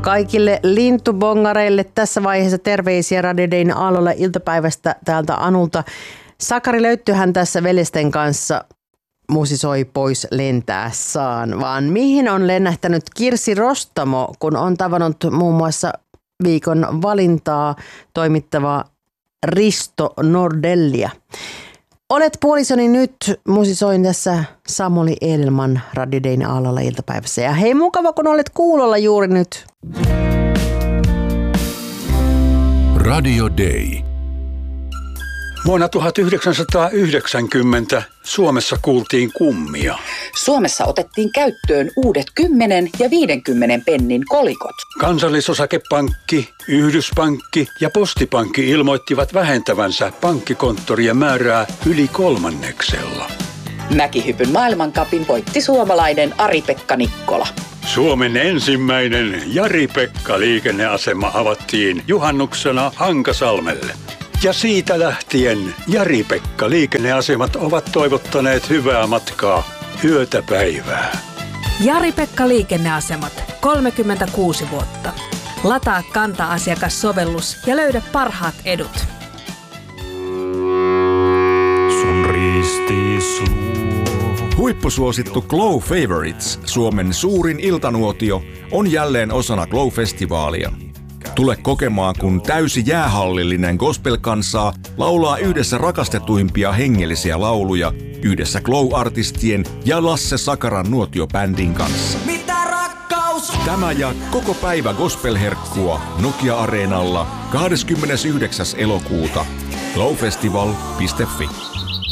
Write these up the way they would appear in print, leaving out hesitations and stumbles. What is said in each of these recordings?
kaikille lintubongareille tässä vaiheessa terveisiä Radio Dayn aallolle iltapäivästä täältä Anulta. Sakari löytyyhän tässä veljesten kanssa musisoi pois lentäässään, vaan mihin on lennähtänyt Kirsi Rostamo, kun on tavannut muun muassa viikon valintaa toimittava Risto Nordellia. Olet puolisoni nyt, musisoin tässä Samuli Edelman Radio Dayn aallolla iltapäivässä. Ja hei, mukava kun olet kuulolla juuri nyt. Radio Day. Vuonna 1990 Suomessa kuultiin kummia. Suomessa otettiin käyttöön uudet 10 ja 50 pennin kolikot. Kansallisosakepankki, Yhdyspankki ja Postipankki ilmoittivat vähentävänsä pankkikonttorien määrää yli 1/3. Mäkihypyn maailmancupin voitti suomalainen Ari-Pekka Nikkola. Suomen ensimmäinen Jari-Pekka-liikenneasema avattiin juhannuksena Hankasalmelle. Ja siitä lähtien Jari-Pekka-liikenneasemat ovat toivottaneet hyvää matkaa yötä päivää. Jari-Pekka-liikenneasemat, 36 vuotta. Lataa Kanta-asiakassovellus ja löydä parhaat edut. Sun ristis huippusuosittu Glow Favorites, Suomen suurin iltanuotio, on jälleen osana Glow-festivaalia. Tule kokemaan, kun täysi jäähallillinen gospel-kansaa laulaa yhdessä rakastetuimpia hengellisiä lauluja yhdessä Glow-artistien ja Lasse Sakaran nuotiobändin kanssa. Mitä rakkaus? Tämä ja koko päivä gospel-herkkua Nokia-areenalla 29. elokuuta. glowfestival.fi.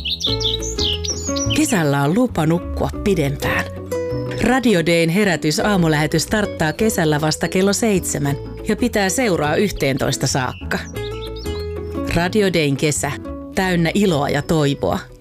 Kesällä on lupa nukkua pidempään. Radio Dayn herätys aamulähetys starttaa kesällä vasta kello 7 ja pitää seuraa 11 saakka. Radio Dayn kesä, täynnä iloa ja toivoa.